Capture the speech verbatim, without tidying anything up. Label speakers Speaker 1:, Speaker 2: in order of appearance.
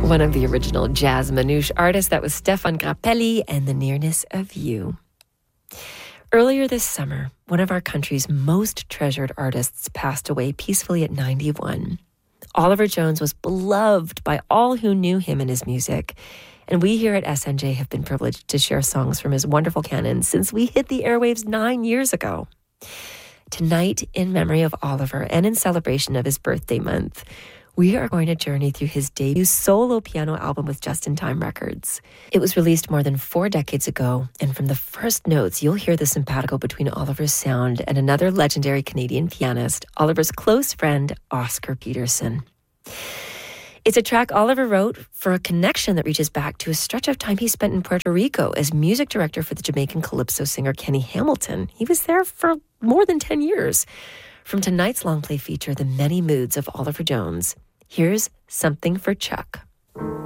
Speaker 1: One of the original jazz manouche artists, that was Stefan Grappelli and The Nearness of You. Earlier this summer, one of our country's most treasured artists passed away peacefully at ninety-one. Oliver Jones was beloved by all who knew him and his music, and we here at S N J have been privileged to share songs from his wonderful canon since we hit the airwaves nine years ago. Tonight, in memory of Oliver and in celebration of his birthday month, we are going to journey through his debut solo piano album with Just in Time Records. It was released more than four decades ago, and from the first notes, you'll hear the simpatico between Oliver's sound and another legendary Canadian pianist, Oliver's close friend, Oscar Peterson. It's a track Oliver wrote for a connection that reaches back to a stretch of time he spent in Puerto Rico as music director for the Jamaican calypso singer Kenny Hamilton. He was there for more than ten years. From tonight's long play feature, The Many Moods of Oliver Jones, here's Something for Chuck.